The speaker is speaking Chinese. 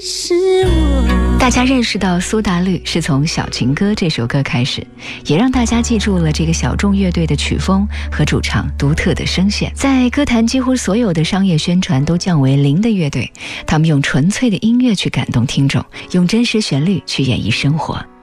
是我。 大家认识到苏打绿是从《小情歌》这首歌开始，也让大家记住了这个小众乐队的曲风和主唱独特的声线。在歌坛几乎所有的商业宣传都降为零的乐队，他们用纯粹的音乐去感动听众，用真实旋律去演绎生活。